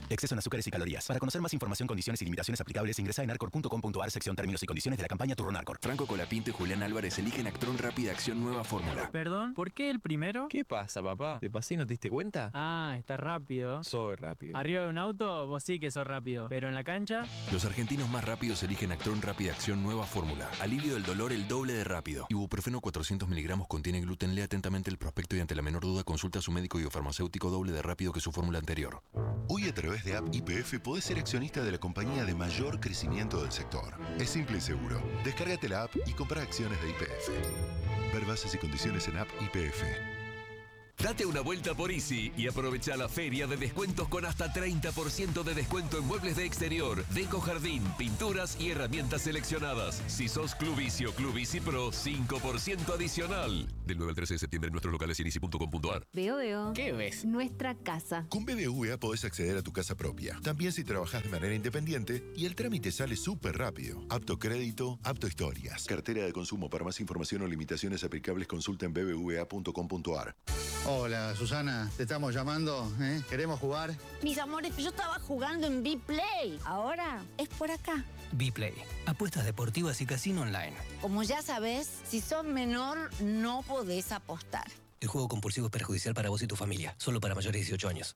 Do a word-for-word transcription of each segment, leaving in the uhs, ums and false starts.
Exceso en azúcares y calorías. Para conocer más información, condiciones y limitaciones aplicables, ingresa en arcor punto com punto ar, sección términos y condiciones de la campaña Turrón Arcor. Franco Colapinto y Julián Álvarez eligen Actron Rápida Acción Nueva Fórmula. Perdón, ¿por qué el primero? ¿Qué pasa, papá? ¿Te pasé y no te diste cuenta? Ah, está rápido. Soy rápido. Arriba de un auto, vos sí que sos rápido. Pero en la cancha... Los argentinos más rápidos eligen Actron Rápida Acción Nueva Fórmula. Alivio del dolor el doble de rápido. Ibuprofeno cuatrocientos miligramos contiene gluten. Lea atentamente el prospecto y ante la menor duda consulta a su médico y o farmacéutico doble de rápido que su fórmula anterior. Hoy a través de App Y P F podés ser accionista de la compañía de mayor crecimiento del sector. Es simple y seguro. Descárgate la app y compra acciones de Y P F. Ver bases y condiciones en App Y P F. Date una vuelta por Easy y aprovecha la feria de descuentos con hasta treinta por ciento de descuento en muebles de exterior, deco jardín, pinturas y herramientas seleccionadas. Si sos Club Easy o Club Easy Pro, cinco por ciento adicional. Del nueve al trece de septiembre en nuestros locales y en easy punto com punto ar. Veo, veo. ¿Qué ves? Nuestra casa. Con B B V A podés acceder a tu casa propia. También si trabajás de manera independiente y el trámite sale súper rápido. Apto crédito, apto historias. Cartera de consumo. Para más información o limitaciones aplicables consulta en b b v a punto com punto ar. Hola, Susana, te estamos llamando, ¿eh? ¿Queremos jugar? Mis amores, yo estaba jugando en B-Play. Ahora es por acá. B-Play, apuestas deportivas y casino online. Como ya sabes, si sos menor, no podés apostar. El juego compulsivo es perjudicial para vos y tu familia. Solo para mayores de dieciocho años.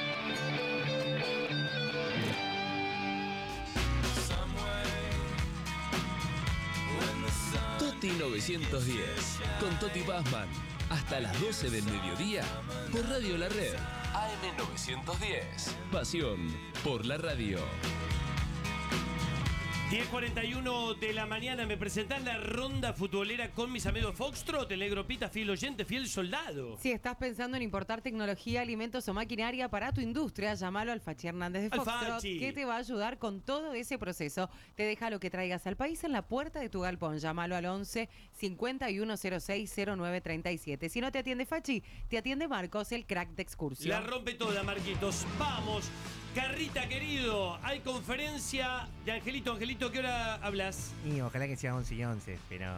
Toti novecientos diez, con Toti Pazman. Hasta las doce del mediodía, por Radio La Red. A M novecientos diez. Pasión por la radio. diez cuarenta y uno de la mañana, me presentan la ronda futbolera con mis amigos Foxtrot, el Egropita, fiel oyente, fiel soldado. Si estás pensando en importar tecnología, alimentos o maquinaria para tu industria, llámalo al Fachi Hernández de Foxtrot, que te va a ayudar con todo ese proceso. Te deja lo que traigas al país en la puerta de tu galpón. Llámalo al once cincuenta y uno cero seis cero nueve treinta y siete. Si no te atiende Fachi, te atiende Marcos, el crack de excursión. La rompe toda, Marquitos. Vamos. Carrita, querido, hay conferencia de Angelito. Angelito, ¿qué hora hablas? Y ojalá que sea once y once, pero...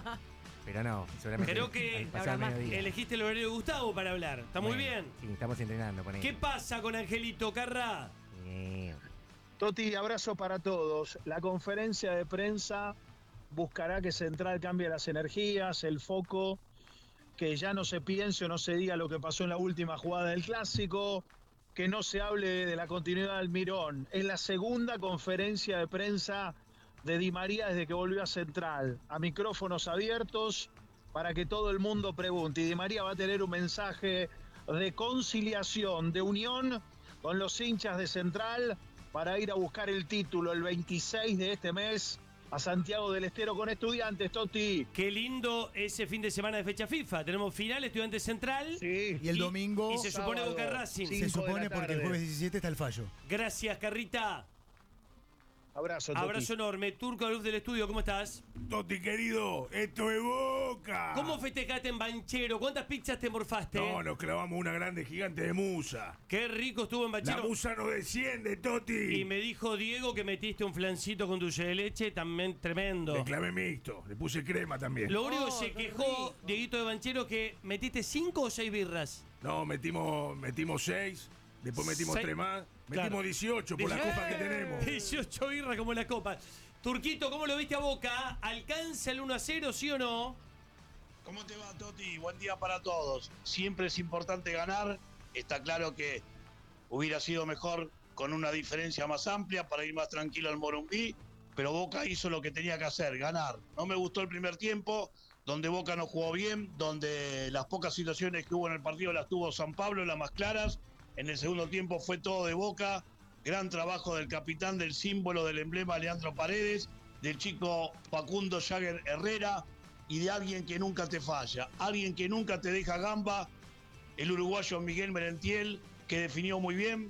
pero no, seguramente... Creo que elegiste el horario de Gustavo para hablar. Está bueno, muy bien. Sí, estamos entrenando con él. ¿Qué pasa con Angelito, Carra? Sí. Toti, abrazo para todos. La conferencia de prensa buscará que Central cambie las energías, el foco, que ya no se piense o no se diga lo que pasó en la última jugada del Clásico, que no se hable de la continuidad del Mirón. Es la segunda conferencia de prensa de Di María desde que volvió a Central, a micrófonos abiertos para que todo el mundo pregunte. Y Di María va a tener un mensaje de conciliación, de unión con los hinchas de Central para ir a buscar el título el veintiséis de este mes a Santiago del Estero con Estudiantes, Toti. Qué lindo ese fin de semana de fecha FIFA. Tenemos final Estudiantes Central. Sí. Y el domingo... Y se supone Boca Racing. Se supone porque el jueves diecisiete está el fallo. Gracias, Carrita. Abrazo, Toti. Abrazo enorme. Turco, luz del estudio, ¿cómo estás? Toti, querido, esto es Boca. ¿Cómo festejaste en Banchero? ¿Cuántas pizzas te morfaste? No, nos clavamos una grande gigante de musa. Qué rico estuvo en Banchero. La musa no desciende, Toti. Y me dijo Diego que metiste un flancito con dulce de leche, también tremendo. Le clavé mixto, le puse crema también. Lo único Oh, que se quejó, rico. Dieguito de Banchero, que metiste cinco o seis birras. No, metimos, metimos seis. Después metimos Seis. tres más. Metimos Claro. dieciocho por la dieciocho. copa que tenemos. dieciocho birras como la copa. Turquito, ¿cómo lo viste a Boca? ¿Alcanza el uno a cero, sí o no? ¿Cómo te va, Toti? Buen día para todos. Siempre es importante ganar. Está claro que hubiera sido mejor con una diferencia más amplia para ir más tranquilo al Morumbí, pero Boca hizo lo que tenía que hacer, ganar. No me gustó el primer tiempo, donde Boca no jugó bien, donde las pocas situaciones que hubo en el partido las tuvo San Pablo, las más claras. En el segundo tiempo fue todo de Boca. Gran trabajo del capitán, del símbolo, del emblema Leandro Paredes, del chico Facundo Jagger Herrera y de alguien que nunca te falla, alguien que nunca te deja gamba, el uruguayo Miguel Merentiel, que definió muy bien.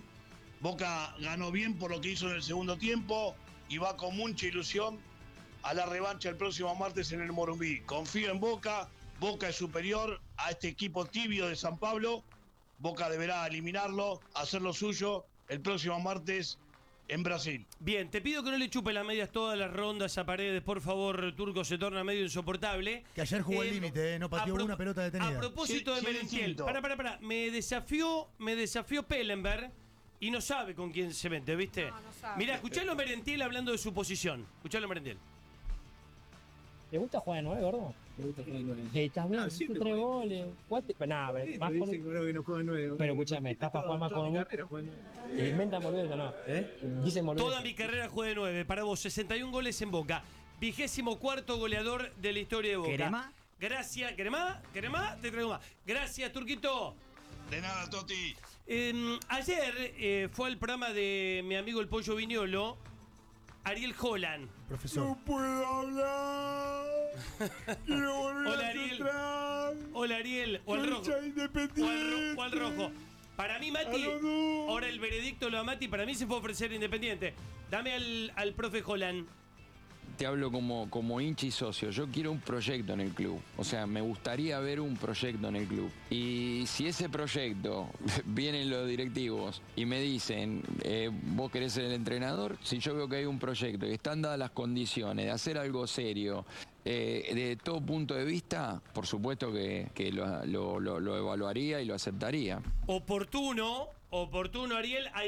Boca ganó bien por lo que hizo en el segundo tiempo y va con mucha ilusión a la revancha el próximo martes en el Morumbí. Confío en Boca, Boca es superior a este equipo tibio de San Pablo. Boca deberá eliminarlo, hacer lo suyo el próximo martes en Brasil. Bien, te pido que no le chupe las medias todas las rondas a Paredes, por favor, Turco, se torna medio insoportable. Que ayer jugó Eh, el límite, eh, no pateó pro- una pelota detenida. A propósito Sí, de sí, Merentiel, distinto. para, para, para, me desafió, me desafió Pellenberg y no sabe con quién se mete, ¿viste? No, no sabe. Mirá, escuchalo a Merentiel hablando de su posición. Escuchalo a Merentiel. ¿Te gusta jugar de nueve, gordo? ¿Te gusta jugar de nueve? Eh, estás bien, hiciste tres goles. ¿Cuánto? Pero nada, pero, más con... que no juega nueve. Pero escúchame, estás para jugar más con un... ¿Inventa boludez o no? ¿Eh? Dicen boludez. Toda mi carrera jugué de nueve. Para vos, sesenta y un goles en Boca. Vigésimo cuarto goleador de la historia de Boca. ¿Querés más? Gracias. ¿Querés más? ¿Querés más? Te traigo más. Gracias, Turquito. De nada, Toti. Eh, ayer eh, fue al programa de mi amigo el Pollo Viñolo, Ariel Holland. Profesor. No puedo hablar. Quiero volver Hola, a Ariel. central. Hola, Ariel. O al rojo. Hincha O al, Independiente. ro- o al rojo. Para mí, Mati, A los dos. ahora el veredicto lo da Mati, para mí se fue a ofrecer Independiente. Dame al, al profe Holland. Te hablo como, como hincha y socio. Yo quiero un proyecto en el club. O sea, me gustaría ver un proyecto en el club. Y si ese proyecto, vienen los directivos y me dicen, eh, vos querés ser el entrenador, si yo veo que hay un proyecto y están dadas las condiciones de hacer algo serio, eh, de todo punto de vista, por supuesto que, que lo, lo- lo- lo evaluaría y lo aceptaría. Oportuno, oportuno, Ariel.